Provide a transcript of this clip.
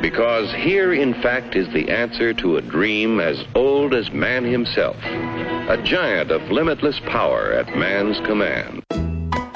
Because here, in fact, is the answer to a dream as old as man himself. A giant of limitless power at man's command.